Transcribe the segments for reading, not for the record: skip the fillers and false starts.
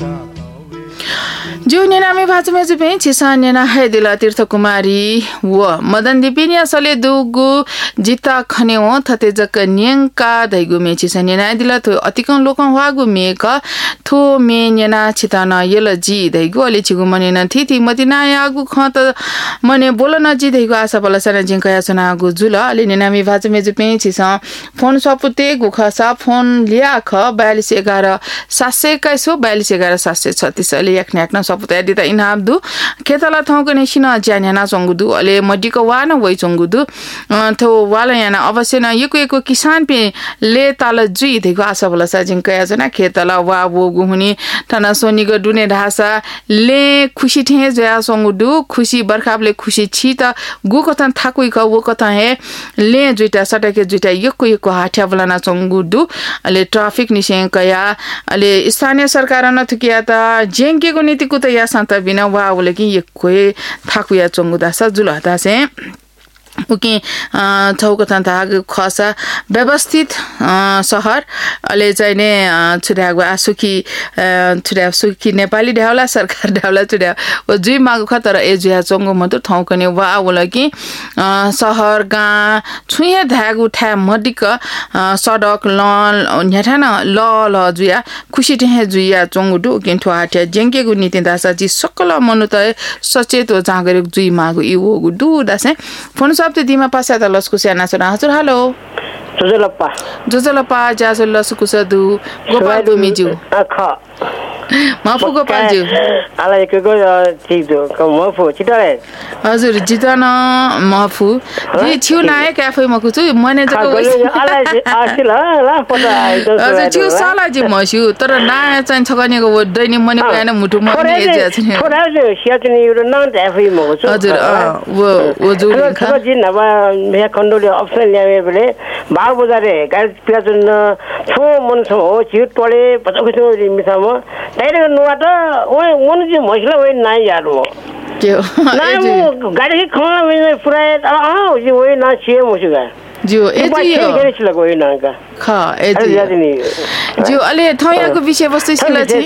जो नेनामी भाचमे जुपे छिसा नेना हैदिला तीर्थ कुमारी व मदन दिपिनिया सले दुगु जिता खनेव थते जक न्यंका दैगु मे छिसा नेना दिला थो अतिकन लोकन वागु मेक थो मे नेना छिताना यल जी दैगु अले छिगु मनेना थिथि मतिना यागु खत मने बोलन जी दैगु आशा बलसना जिंकया सनागु जुल अले नेनामी भाचमे जुपे छिसा फोन सपुते गुखसा फोन लिया ख 4211 721 4211 736 अले yakna सपुते दिता इनाब्दु खेतला थौको नेसिन ज्यान्याना संगुदु अले मडिको वाना वइ संगुदु थो वाला याना अवश्य न यको किसान पे ले ताल जुइ देखो आशा बलसा जिंकया जना खेतला वा वो गुहुनी तना सोनिगो दुने ढासा ले खुशी ठे जया संगुदु खुशी बरखाबले खुशी छी त गु कथन थाकुइ क वो कथा हे ले जुइटा सटके जुइटा यको हाठ्या बलना संगुदु अले ट्राफिक निसे कया अले स्थानीय सरकार न थुकिया त जेंकेको नीतिको त या सन्त बिना वा बोले कि यकोए थाकुया चंगुदा सजुल हता से उकि छौको तन्ता खसा व्यवस्थित शहर अले चाहिने छुड्यागो आसुकी सुकी नेपाली ढाउला सरकार ढाउला छुड्या ओ जुइ मागु खतर ए जुया चंगो मत ठाउँकने वा बोले कि शहर गाँ छुया धाग उठा मडिक सडक ल न्याठान ल जुया खुशी ठे जुया चंगुडु किन्ठो हाट्या जेंकेगु नीति दासा जी सकल मनु त सचेत हो जागरे जुइ मागु इवो गुडु दासे फोन सबते दिमा पासा त लस्कु स्याना छ हजुर हेलो जोजलप्पा जाजल लस्कु सदु गोपाल दुमिजु अख माफु गोपालजु आला एकको चिजो मफु चितले हजुर जितन माफु जे छिउ नाय क्याफे मकु छु मने जको आला आसिल ला पता हजुर छिउ साला जी मस्यु तर नाय चाहिँ छगनेको दैनि मने भएन मुटु मने एजे छ छोरा जो सियाचनी यो न क्याफे मकु छु हजुर वो जो खा जी नबा मे खण्डोले अप्सन ल्याए बेले बाग बजारे गाडी पियाचन छो मन छ हो छिउ टोले पचको मिसाम डाइरेक्ट नुवाट ओए मन जी मसला वइ नाइ यारो के गाडी खला में पुरा आ जी वइ ना छे मसुगा जियो एजियो गेरेछ लगो इ नाका खा एजियो जियो अले थौयाको विषय वस्तु सिला छि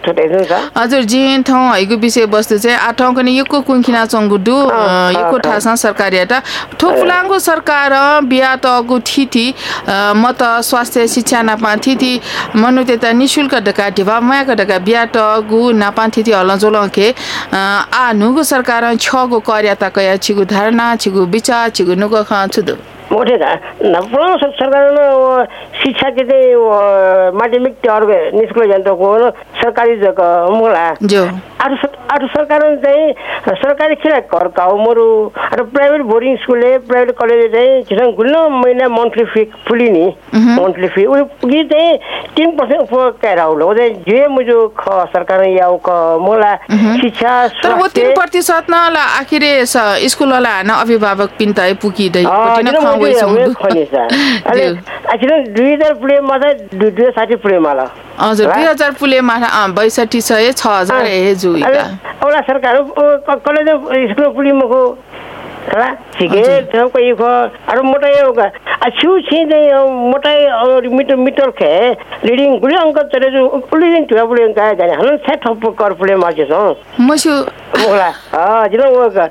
हजुर जी थौ हैको विषय वस्तु चाहिँ आठौं कने यको कुंखिना चंगुडु यको ठासा सरकारीटा ठोफुलाङको सरकार बिया तको थिथि मत स्वास्थ्य शिक्षा नापा थिथि मनुते त निशुल्क डका दिवा मायाको डका बिया तगु नापा थिथि हलजोलके आ नुगु सरकार छगो कर्याता कया छिगु धारणा छिगु विचार छिगु नुगु ख छुदु मोटे का नपुरो सरकार न शिक्षा के माध्यमिक तौर पे निस्कल जंतो को सरकारी जगह मुला जो आरु सरकार चाहिँ सरकारी खेला कर का उमरु अरु private boarding school private college चाहिँ छिटो गुल्न महिना मन्थली फी फुलिनी मन्थली फी उ पुगी चाहिँ 3% उप कराउलो चाहिँ जे मुजो ख सरकार याउ क मुला शिक्षा तर वो 3% न ला आखिरे स्कुल वाला न अभिभावक पिन्ताइ पुकी दै पटिन खवइ छ अले आखिर 2000 पुले मा 260 पुले माला हजुर 2000 पुले मा 62 6000 ए जुइका औला सरकार कलेज स्कुल पुली मको ला छिके त कोइ ख अरु मोटाइ होगा अछु छि दे मोटाइ मिटर खे रिडिङ गुली अंक चले जो उलिन तुया पुले का जाने हन सेट थप कर पुले मा छ मसु होला जिलो होगा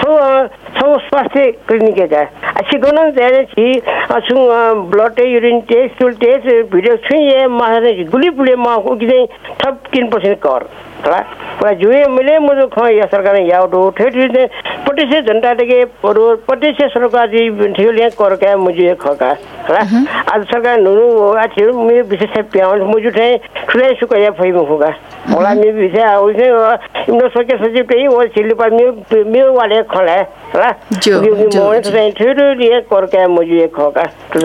थो स्वास्थ्य क्लिनिक जा अच्छी गन जाने छि अछु blood test urine test stool test video छि ये मा गुली पुले मा को कि थप 3% कर पुरा जुए मिले मुझे ख या सरकार याउ दो ठेठी ने पटिसे जनता के पटिसे सरकार जी ठेलिया कर के मुझे खका आज सरकार नुनु आछि मे विशेष प्याउन मुझे थे खुले सुकया फइ होगा होला मे विषय ओइसे इनो सके सजिव पे ओ छिले पर मे वाले खले ला जो मोन चाहिँ ठेलिया कर के मुझे खका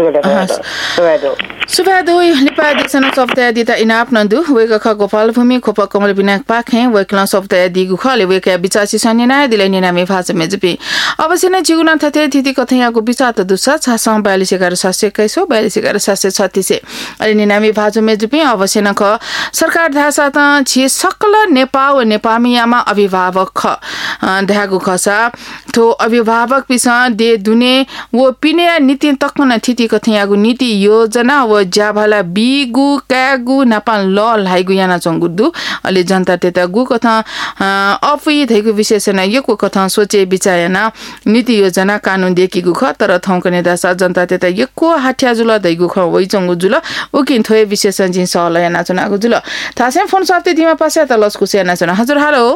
सुबादो लिपा दिसन सप्ताह दिता इनाप नन्दु वेक ख गोपाल भूमि खोप कमल बिना पाखे वेकला सप्ताह दिगु खले वेक बिचासी सन्यना दिले निनामे भाज मेजपि अवश्य न जीवन थते थिति कथयाको बिचा त दुसा छास 4211 4211 अले निनामे भाज मेजपि अवश्य न ख सरकार धासा त छि सकल नेपाल नेपामीयामा अभिभावक अभिभावक ध्यागु खसा थो अभिभावक पिसा दे दुने वो पिने नीति तकन थिति कथयागु नीति योजना व जाभाला बिगु कागु नापा ल लाइगु याना चंगुदु अले जनता तेता गु कथा अफि थैगु विशेषण यको कथा सोचे विचायना नीति योजना कानुन देखिगु ख तर थौकने दासा जनता तेता यको हाठ्या जुल दैगु ख वइ चंगु जुल उकिन थोय विशेषण जिन सहल याना चनागु जुल थासे फोन सप्ते दिमा पासे त लस्कुसे याना चना हजुर हेलो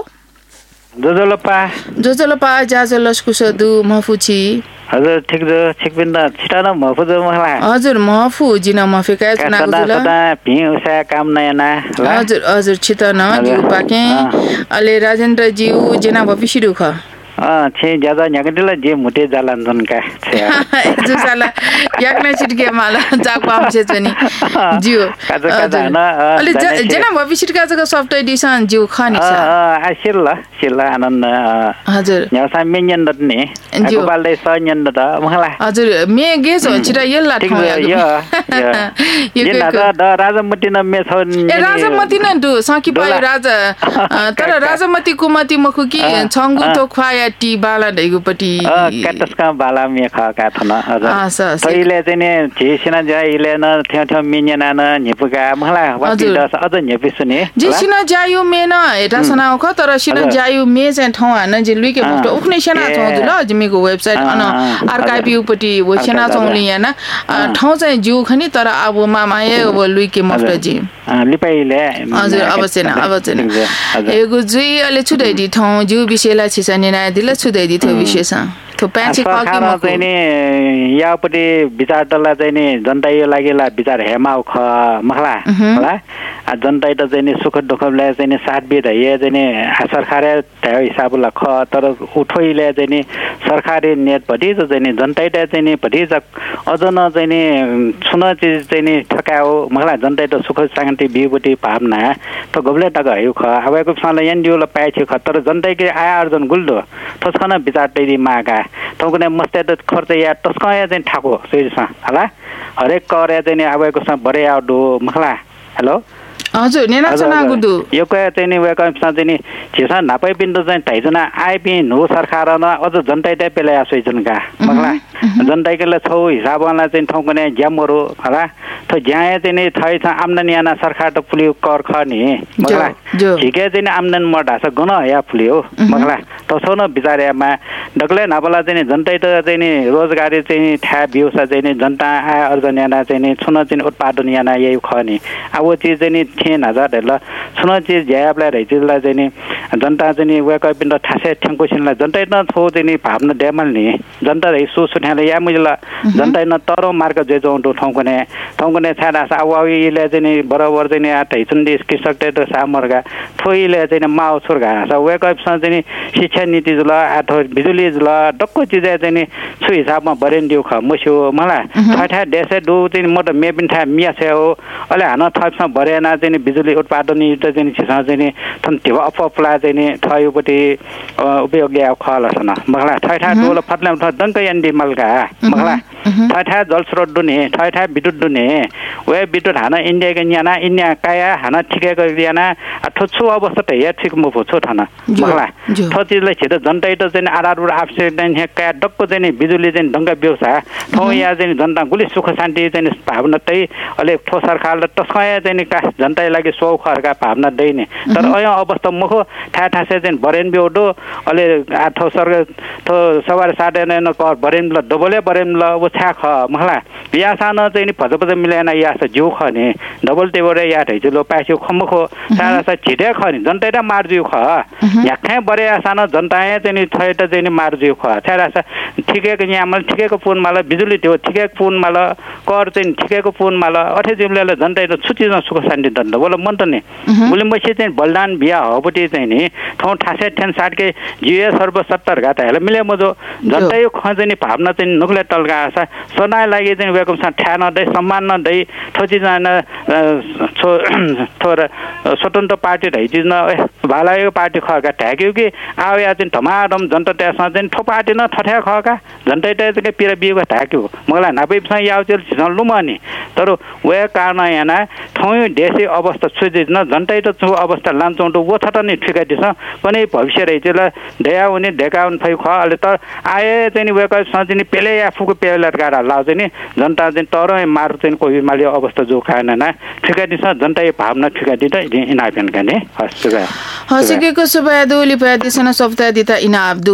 जोजोलपा जाजो लस्कुस दु मफुची हजुर ठिक बिन छिटान मफु ज मलाई हजुर मफु जिन मफेका चनागु जुल भि उसा काम नयाना हजुर छिटन दिउ पाके अले राजेन्द्र जिउ जिना भपिसिरु ख छे ज्यादा न्यागदिला जे मुटे जालान जनका छे जो साला याकना छिटके माला जाक पामसे पनि जिउ काजा न अले जना भविष्यका जको सफ्ट एडिसन जिउ खनि छ शिल्ला आनन्द हजुर न्यासा मेन्यन दने गोपालले सन्यन द मलाई हजुर मे गेस हो छिरा यल्ला ठाउँ यो द राजमती न मे छ ए राजमती न दु सकी पायो राजा तर राजमती कुमती मखु कि छंगु तो ख्वाया टी बाला दैगुपटी काटसका बाला मे खका थन हजुर तैले चाहिँ नि जेसिना जाइले न थ्यो मिन्यन न निपुका मलाई वाति दस अझ निपिसुने जेसिना जायु मे न हेटा सनाउ ख तर सिना जायु मे चाहिँ ठाउँ हान जे लुइके मटो उखने सेना छ जुल जिमेको वेबसाइट अन आर्काइभ उपटी वसेना चौली याना ठाउँ चाहिँ जिउ खनि तर अब मामाए अब लुइके मटो जी लिपाइले हजुर अवश्य न एगु जुइ अले छुदै ठाउँ जिउ विषयला छिसने ना दिला छुदै दिथो विशेष तो पैंची खाकी म चाहिँ नि यापटी विचार डल्ला चाहिँ नि जनता यो लागेला विचार हेमाउ ख मखला होला जनता त चाहिँ नि सुख दुःखले चाहिँ नि साथ बिद हे चाहिँ नि सरकारले त्यो हिसाबले ख तर उठोइले चाहिँ नि सरकारी नेट पटी चाहिँ नि जनता चाहिँ नि पटी अझ न चाहिँ नि सुन चीज चाहिँ नि ठकाओ मखला जनता त सुख शान्ति बिबटी भावना त गबले टक हयु ख अबको साले यन दिउला पाइछ ख तर जनता के आय अर्जन गुल्दो तसखना विचार तैरी मागा तौकने मस्ते त खर्च या तस्कया चाहिँ ठाको सेसा हला हरेक करे चाहिँ अबको स बरे आउडो मखला हेलो हजुर नेना चना गुदु यो कया चाहिँ नि वेक चाहिँ नि छिसा नापै बिन्दु चाहिँ तैजना आइपि नो सरकार न अझ जनता टे पेले आसै जनका मखला जनता केले छौ हिसाबला चाहिँ ठौकने ज्यामरो हला त ज्याए चाहिँ नि थै छ आम्दानी आना सरकार त पुलियो कर ख नि मखला ठिकै चाहिँ आम्दानी मडा छ गन या पुलियो मखला तसो न बिचारेमा डगले नाबला चाहिँ जनता त चाहिँ नि रोजगारी चाहिँ ठ्या बिउसा चाहिँ नि जनता आय अर्जन याना चाहिँ नि छुन चाहिँ उत्पादन याना यही ख नि अब चीज चाहिँ नि 3000 ल छुन चीज ज्याबला रहिजला चाहिँ नि जनता चाहिँ नि वेक पिन ठासे ठ्याङ्कोसिनला जनता न छौ चाहिँ नि भावना डेमल नि जनता रे सो सुठ्याले या मुजला जनता न तरो मार्क जे जौंटो ठौकने छाडा सावाइले चाहिँ नि बराबर चाहिँ नि आतैछन् देश कृषक त सामरगा थोइले चाहिँ नि माउ छोरगा स वेक अप चाहिँ नि शिक्षा नीति जुल आठो बिजुली जुल डक्को चीज चाहिँ नि छु हिसाबमा बरेन दिउ ख मस्यो मलाई ठठा देशे दु चाहिँ मोट मेबिन ठा मियासे हो अले हान थपमा बरेना चाहिँ नि बिजुली उत्पादन युक्त चाहिँ नि छिसा चाहिँ नि थन त्यो अपपला चाहिँ नि थयुपटी उपयोगी खलसन मखला ठठा डोल फटला दंक यन्डी मलका मखला ठठा जल स्रोत दुने ठठा विद्युत दुने वे विद्युत हान इन्डिया के याना इन्डिया काया हान ठिकेको याना ठुछु अवस्था त या ठिक म भुछु थन मखला थो चीजले छिट जनता त चाहिँ आधारभूत आवश्यकता हे काया डक्को चाहिँ नि बिजुली चाहिँ दंक व्यवसा थौ या चाहिँ जनता गुली सुख शान्ति चाहिँ भावना तै अले ठो सरकारले तस्कया चाहिँ नि का जनता लागि सौखरका भावना दैने तर अया अवस्था मुखो ठाठासे चाहिँ बरेन बिउडो अले आठो सरकार थो सवार साडे न कर बरेन ल डबले बरेन ल वो छा ख मखला या सान चाहिँ नि फजपज मिलेन या स जिउ ख नि डबल टेबरे या ढैजुलो पास्यो खमखो सारा स छिटे ख नि जनता त मार्जिउ ख याखे बरे सान जनता चाहिँ नि थैट चाहिँ नि मार्जिउ ख सारा स ठिकेको यामल ठिकेको पुन माला बिजुली त्यो ठिकेको पुन माला कर चाहिँ ठिकेको पुन माला अठे जिमले जनता त छुटी न सुख शान्ति दण्ड बोल मन त नि बोले मछि चाहिँ बलिदान बिहा हबटी चाहिँ नि ठौ ठासे ठेन 60 के जीए सर्व 70 गाता हेले मिले मजो जनता यो खजे नि भावना चाहिँ नुक्ले टल्गा आसा सोना लागि चाहिँ वेकम सा ठ्यान दे सम्मान न दे थोची जान थोर स्वतन्त्र पार्टी रहि जिन भालायो पार्टी खका ठ्याक्यो कि आया चाहिँ धमाधम जनता त्यसमा चाहिँ ठो पार्टी न ठठ्या खका जनता चाहिँ पिरा बिउको ठ्याक्यो मलाई नापैसँग याउ चेल छिन लुमनी तर वे कारण याना ठौ देशे अवस्था छुजिन जनता त छु अवस्था लान्छौं वो थट नि ठिकै दिस पनि भविष्य रहेछ ढेया हुने ढेका हुने फै ख अहिले त आए चाहिँ वेका सजिने पेले या फुको पेले गाडा लाउ चाहिँ नि जनता चाहिँ तर मार चाहिँ कोही माले अवस्था जो खाएन न ठिकै दिस जनता यो भावना ठिकै दिँदा इनापेन गर्ने हसिकेको सुबादु लिपादिसन सप्ताह दिता इनाब्दु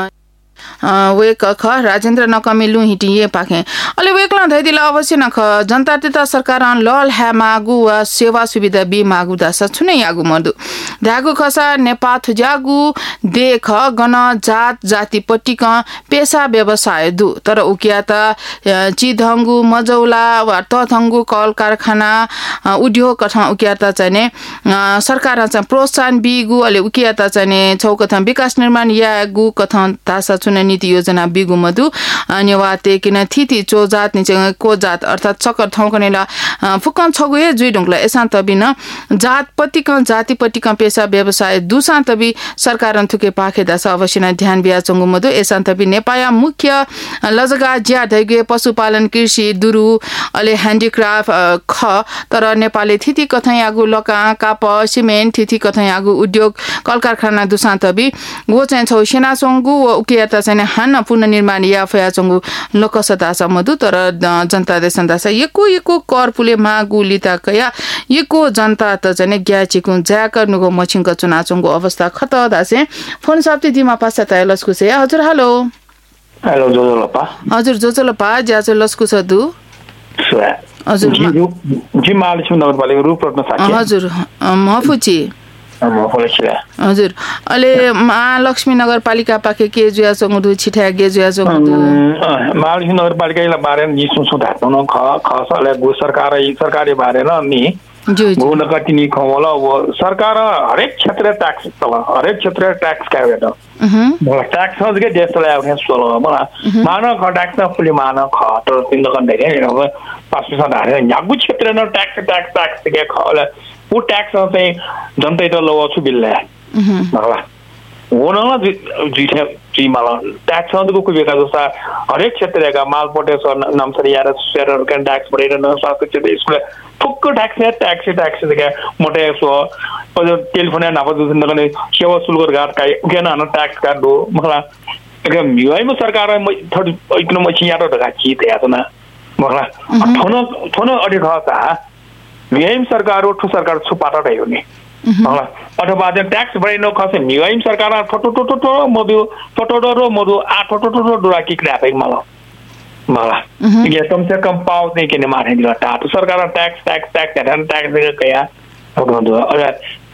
वे ख राजेन्द्र नकमिलु हिटिए पाखे अले वेकला धैदिला अवश्य नख जनता त सरकार लल है मागु व सेवा सुविधा बि मागु दस छुने यागु मर्दु धागु खसा नेपा थुजागु देख गण जात जाति पट्टिक पेशा व्यवसाय दु तर उकिया त चिधंगु मजौला वा तथंगु कल कारखाना उद्योग कथा उकिया त चाहिँ सरकार चाहिँ प्रोत्साहन बिगु अले उकिया त चाहिँ छौकथा विकास निर्माण यागु कथा तासा चुन नीति योजना बिगु मधु अन्यवाते किन थिति चोजात निचे को जात अर्थात चक्कर थौकनेला फुकन छगुए जुइ ढुंगला एसान्त बिन जात पट्टिक जाति पट्टिक पेशा व्यवसाय दुसान्त बि सरकार थुके पाखे दस अवश्य न ध्यान बिया चंगु मधु एसान्त बि नेपाया मुख्य लजगा ज्या दैगे पशुपालन कृषि दुरु अले ह्यान्डिक्राफ्ट ख तर नेपाली थिति कथयागु लका काप सिमेन्ट थिति कथयागु उद्योग कल कारखाना दुसान्त बि वो चाहिँ छौ सेना संगु उकिया त चाहिँ हान पुनर्निर्माण या फया चंगु लोकसता मधु तर जनता देशन दासा यको कर पुले मागु लिता कया यको जनता त चाहिँ ग्याचिकु ज्याकर नुगो मछिङको चुना चंगु अवस्था खत दासे फोन सप्ती दिमा पासा तय लस्कु से हजुर हेलो हेलो जोजोलपा हजुर जोजोलपा ज्याचो लस्कु छ दु हजुर जी महालक्ष्मी नगरपालिका रूपरत्न साथी हजुर मफुची हजुर अले महालक्ष्मी नगरपालिका पाके के जुया चंगु छिठा गे जुया चंगु महालक्ष्मी नगरपालिका बारे नि सुसु धातन खसले गो सरकारी बारे न नि गुण कटिनी खवला वो सरकार हरेक क्षेत्र टैक्स तल हरेक क्षेत्र टैक्स का बेटा टैक्स हो के देश ला उठे सोलो बला मानव ख टैक्स न फुली मानव ख तो तिन कन धेरै अब 5% हारे यागु क्षेत्र न टैक्स के खले वो टैक्स चाहिँ जनता त लव छु बिल्ला भला होन न जी माला टैक्स को कोही बेका जस्ता हरेक क्षेत्रका माल पटेस नामसरी यार शेयर कैन टैक्स परेर न स्वास्थ्य क्षेत्र इसको फुक्क टैक्स के मोटे सो और टेलीफोन या नापा दुसन नगने सेवा शुल्क गाट काय उकेन न टैक्स का दो मला के मिवाई में सरकार थोड़ी इतना मछी यार ढका छी ते यातना मला थोनो अडे खसा मिवाई सरकार ठु सरकार छुपाटा रह्यो नि अथवा टैक्स बढी नखसे मिवाई सरकार टोटो मधु आ टोटो डुरा किक्रापै मला ये कम से कम पाव नहीं के मारे दिला टाटो सरकार टैक्स कया अरे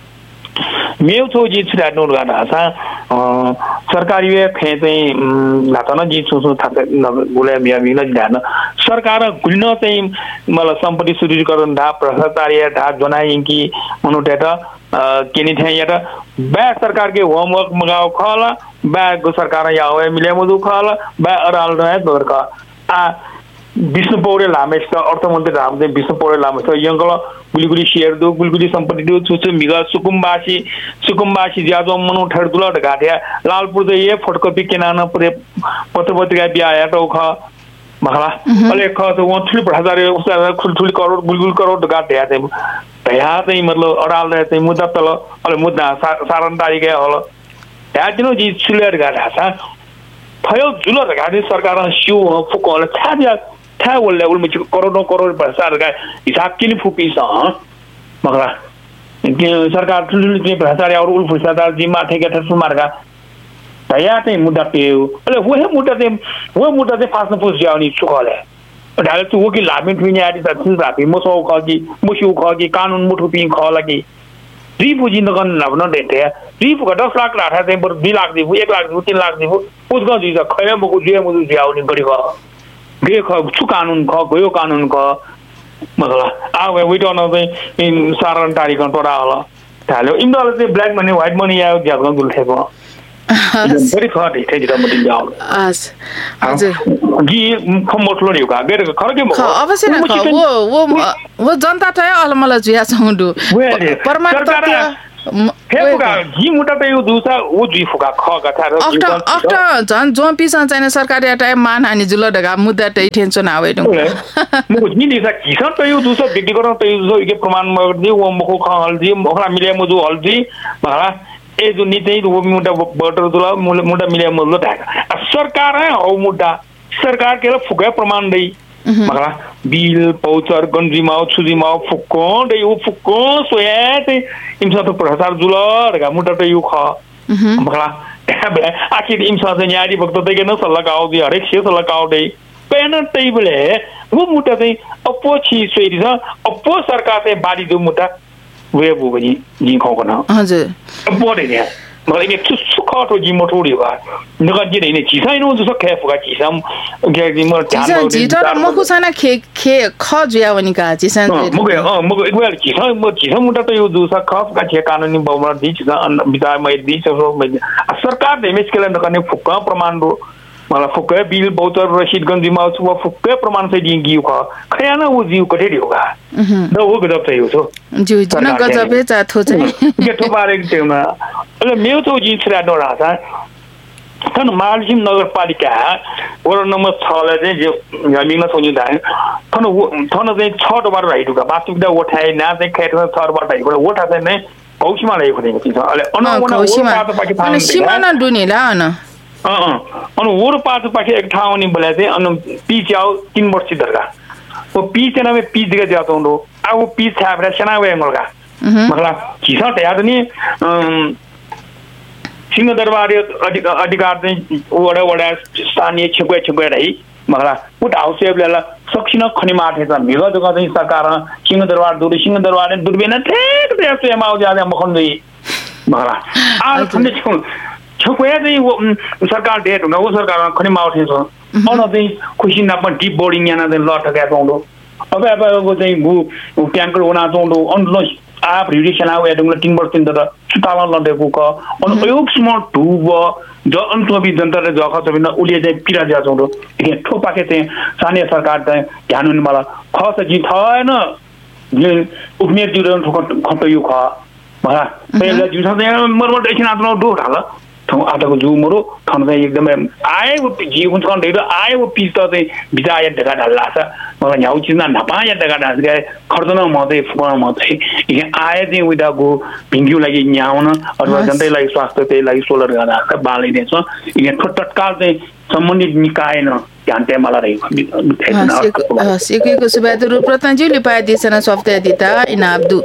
मेउ छौ जी छुरा नोट गर्दा छ सरकारी वे खे चाहिँ नातन जी छु थाके गुले मिया मिन ध्यान सरकार गुल्न चाहिँ मलाई सम्पत्ति सुदृढीकरण धा भ्रष्टाचार धा जनाइ कि अनुटेट केनी थे यार बा सरकार के होमवर्क मगाओ खला बा गो सरकार या हो मिले मधु खला बा अराल रहे दोरका आ विष्णु पौडेल लामेस अर्थमन्त्री रामदे विष्णु पौडेल लामेस यंगल गुलिगुली शेयर दो गुलिगुली सम्पत्ति दो छुछु मिगा सुकुम्बासी ज्याजो मनु ठडदुला ढगाठ्या लालपुर दे ये फोटोकॉपी केना पुरे पत्रपत्रिका बिया तो ख मखला अले ख तो वो थुली भ्रष्टाचार उस खुलथुली करोड गुलगुल करोड ढगाठ्या चाहिँ तया चाहिँ मतलब अडाल रहे चाहिँ मुद्दा तल अले मुद्दा सारण तारिख हल त्या दिनो जी सुलेर गाडा छ भयो जुलो ढगाठे सरकार सिउ फुकले था बोलले उल मिच करोड भ्रष्टाचार का हिसाब किन फुपी छ मखला सरकार ठुली भ्रष्टाचार और उल भ्रष्टाचार जिम्मा ठेके ठसु मार्गा तया चाहिँ मुद्दा पेउ अले वो मुद्दा चाहिँ फास्न पुस जाउनी छुकले ढाले तु वकिल लामिन ठुइने आदि त छु रापी मसौ खगी मुसु खगी कानुन मुठु पि खलगी री बुझिन गन नभन देते री फुक 10 लाख राठा चाहिँ 2 लाख दिबु 1 लाख दिबु 3 लाख दिबु पुस ग दिस खय मको जे मुदु ज्याउनी गरी ग गे ख छु कानुन ख गयो कानुन ख मसला आ वे डोन चाहिँ सारण तारिख टोरा होला थाल्यो इन्डल चाहिँ black money white money yeah ज्याको गुल्थेको very hard it is the job as जी खमोटलो नि का बेर खरके म अवश्य न वो जनता त अलमला जुया छौडु परमात्मा फेफुका जी मुटा त यो दुसा ओ जी फुका ख गथा र अफ्टर जन जो पिसन चाहिँ सरकारी टाइम मान हानि जुल ढगा मुद्दा तै टेन्सन आवे दु म नि दिसा किसन त यो दुसा व्यक्तिगत त यो के प्रमाण म दि ओ मखो ख हल्दी मखला मिले मजु हल्दी भला ए जो नीचे वो मुद्दा बटर दुला मुद्दा मिले मुद्दा ढाका सरकार है हो मुद्दा सरकार के फुके प्रमाण they Mangala bill voucher गन्जीमाउ छुजीमाउ फुक्को they वो फुक्को सोया ते इमसा तो प्रसार जुलर का मुद्दा तो यू ख मगला आखिर इमसा से न्याय भक्त ते के न सल्लाह काउ दे हरेक से सल्लाह काउ दे पेन टेबल है वो मुद्दा चाहिँ अपो छि सोइरी छ अपो सरकार चाहिँ बाडी दु मुद्दा वे बु बनी जी खको न हजुर अपो दे ने मलाई के सुखा तो जी मोटोडी बा नगा जी ने छि छैन जो सखे फुका छि सम के जी म ध्यान जी तर म खुसाना खे ख जुया वनी का छि सन मगो एक बेर छि छ मुद्दा त यो जो सख फुका छि कानुनी बहुमत दि छि बिदा मै दि छ सरकार दे मिसकेला नकने फुका प्रमाण रो मला फुक्के बिल बहुतर रशीद गन्जीमा छु फुक्के प्रमाण चाहिँ दिगियो खयाना वो जिउ कठेडी होगा न वो गजब चाहिँ हो जिउ जन गजबे चाथो चाहिँ के थो बारे तेमा अले मेउ तो जी छरा न रहा था मालसिम नगरपालिका वडा नम्बर 6 ले चाहिँ जो हामीमा सोच्नु दा थन चाहिँ 6 बार राइटुका वास्तविकता ओठाए ना चाहिँ खेत 6 बार राइटुका ओठा चाहिँ नै कौशीमा रहेको थियो अले अनवना वो पाके अनि सीमाना डुनेला अन अनि वोर पातो पाखे एक ठाउँ नि बोले चाहिँ अन पीच आओ 3 वर्ष दरगा वो पीच ना में पीच के जाता हूं आ वो पीच छाबरा सना वे मलगा मतलब किसा तयार नि सिंह दरबार अधिकार चाहिँ वडा स्थानीय छुके रही मगला उट हाउसेबलेला सक्षिन खनिमा थे त मिलो जग्गा चाहिँ सरकार सिंह दरबार दुर्बेन ठेक त्यसो एमाउ ज्यादा मखन गई मगला आ ठन्डे छुके चाहिँ वो सरकार डेट हुँदा वो सरकार खनिमा उठे छ अन चाहिँ खुसी न पनि डिप बोर्डिङ याना चाहिँ लटका पाउँदो अब चाहिँ गु ट्याङ्कर उना चोंडो अन आप रिडिक्सन आउ एडुङ 3 वर्ष दिन त सुताला लडेको क अन प्रयोग स्मार्ट टुब ज अन्तबी जनताले जखा चाहिँ उले चाहिँ पिरा जा चोंडो के ठोपाके चाहिँ स्थानीय सरकार चाहिँ ध्यान हुने मलाई खस जी छैन जे उमेर जुरन खट यो ख भला पहिले जुसा चाहिँ मरमट एकछिन आफ्नो डो ढाल आटाको जु मरो थन चाहिँ एकदमै आए वो जीवन छन देdo आए वो पिस त चाहिँ बिजाय ढका ढल्ला छ मलाई न्याउ चिना नपाया ढका ढास गए खर्चन म चाहिँ फुकन म चाहिँ यहाँ आए चाहिँ उदाको भिङ्ग्यु लागि न्याउन अथवा जनतालाई लागि स्वास्थ्य त्यही लागि सोलर गर्दा बालिने छ यहाँ तत्काल चाहिँ सम्बन्धित निकाय न ध्यान चाहिँ मलाई रहेको सिकेको सुबादु रूपरत्नज्यूले पाएदिछन् सफ्ते दिता इनाब्दु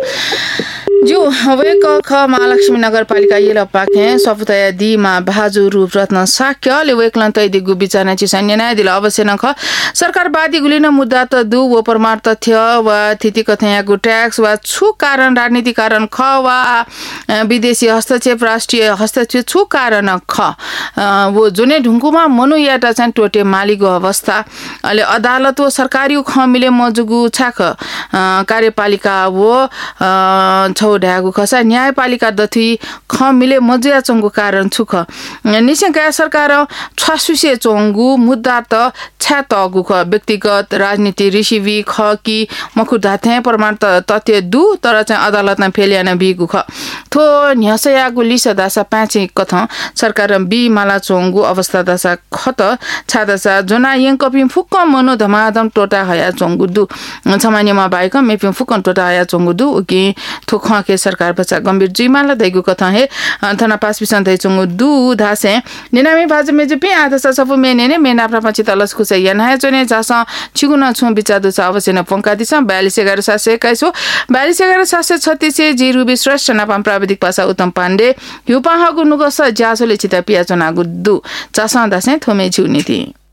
जो हवे क महालक्ष्मी नगरपालिका येला पाखे सफ्ते दिमा भाजु रूपरत्न साक्यले वेकलन तैदिगु बिचानाची सन्याय दिला अवश्य न ख सरकार बादी गुलिन मुद्दा त दु वो परमार तथ्य वा थिति कथयागु ट्याक्स वा छु कारण राजनीति कारण ख वा विदेशी हस्तक्षेप राष्ट्रिय हस्तक्षेप छु कारण ख वो जुने ढुङ्कुमा मनु याटा चाहिँ टोटे मालिगो अवस्था अहिले अदालत वो सरकारी ख मिले मजुगु छाख कार्यपालिका वो छौ ढागु खसा न्यायपालिका दथि ख मिले मजुया चंगु कारण छुख निसंका सरकार छासुसे चंगु मुद्दा त छा तगु ख व्यक्तिगत राजनीति रिसिभी ख कि मखु धाथे प्रमाण तथ्य दु तर चाहिँ अदालतमा फेलियान बिगु ख थो न्यासयागु लिस दासा पाँचे कथ सरकार बी माला चंगु अवस्था दासा खत छादसा जना यङ कपि फुक्क मनो धमाधम टोटा हया चंगु दु सामान्यमा बाइक मेपि फुक्कन टोटा हया चंगु दु कि थो ख के सरकार बचा गंभीर जिमाला दैगु कथा हे थना पास पिसन दै चंगु दु धासे निनामी भाज मेजपि आधसा सफु मेनेने मेना प्रपंच तलस खुसे यना चने जासा छिगुना छु बिचादु स अवश्य न पंका दिसा 421121 421136 जी रुबी श्रेष्ठ नापम प्राविधिक पासा उत्तम पाण्डे युपाहगु नुगस ज्यासोले चिता पिया चनागु दु चासा दासे थोमे छु नीति